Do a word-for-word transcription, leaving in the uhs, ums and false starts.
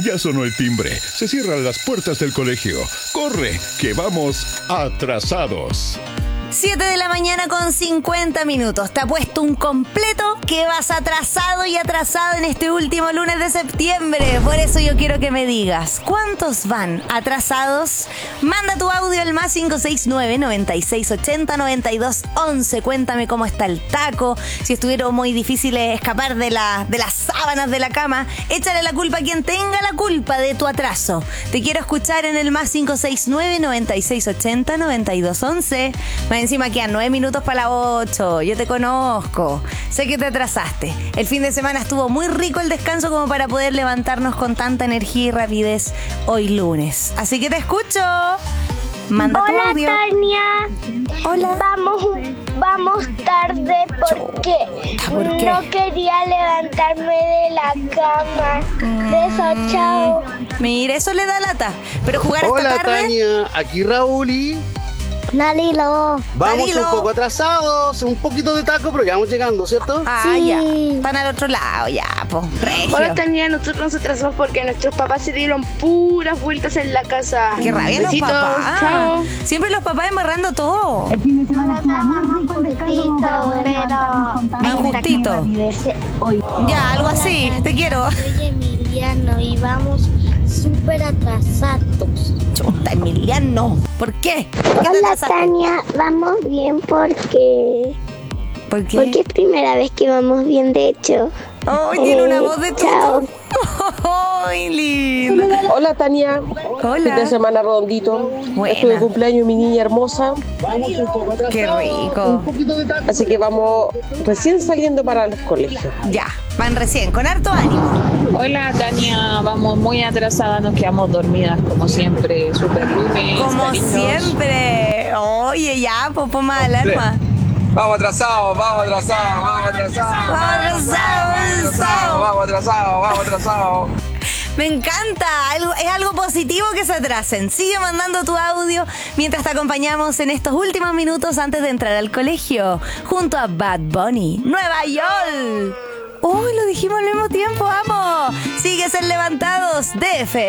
Ya sonó el timbre. Se cierran las puertas del colegio. ¡Corre, que vamos atrasados! siete de la mañana con cincuenta minutos. Te ha puesto un completo que vas atrasado y atrasado en este último lunes de septiembre. Por eso yo quiero que me digas, ¿cuántos van atrasados? Manda tu audio al más cinco seis nueve, noventa y seis ochenta, noventa y dos once. Cuéntame cómo está el taco. Si estuvieron muy difíciles escapar de, la, de las sábanas de la cama, échale la culpa a quien tenga la culpa de tu atraso. Te quiero escuchar en el más cinco seis nueve, noventa y seis ochenta, noventa y dos once. Encima quedan nueve minutos para las ocho. Yo te conozco. Sé que te atrasaste. El fin de semana estuvo muy rico el descanso como para poder levantarnos con tanta energía y rapidez hoy lunes. Así que te escucho. Manda tu Hola, audio. Tania. Hola. Vamos, vamos tarde porque ¿Por qué? no quería levantarme de la cama. Besos, chao. Mira, eso le da lata. Pero jugar hasta Hola tarde. Tania, aquí Raúl y Dalilo. vamos Danilo. un poco atrasados, un poquito de taco, pero ya vamos llegando, ¿cierto? Ah, Sí. ya. Están al otro lado, ya, po. Regio. Hola Tania, nosotros nos atrasamos porque nuestros papás se dieron puras vueltas en la casa. Qué rabia los Besitos, papás. chao. Siempre los papás embarrando todo. Más justito. Ya, algo así. Te quiero. Soy Emiliano y vamos súper atrasados. Chuta, Emiliano. ¿Por qué? ¿Por qué te Hola, atrasaste? Tania. Vamos bien porque... ¿Por qué? Porque es primera vez que vamos bien, de hecho. Ay, tiene una Eh, voz de chao. tuto. Ay, lindo. Hola Tania, fin de Hola. semana redondito. Buena. Estuve de cumpleaños mi niña hermosa, Qué rico. así que vamos recién saliendo para los colegios. Ya, van recién, con harto ánimo. Hola Tania, vamos muy atrasadas, nos quedamos dormidas como siempre, súper lunes, Como cariños. siempre. Oye, ya, popo más alarma. Vamos atrasados, vamos atrasados, vamos atrasados. Vamos atrasados. Vamos atrasados, vamos atrasados. Me encanta, algo, es algo positivo que se atrasen. Sigue mandando tu audio mientras te acompañamos en estos últimos minutos antes de entrar al colegio, junto a Bad Bunny, Nueva York. Uy, lo dijimos al mismo tiempo, amo. Sigues en Levantados de F.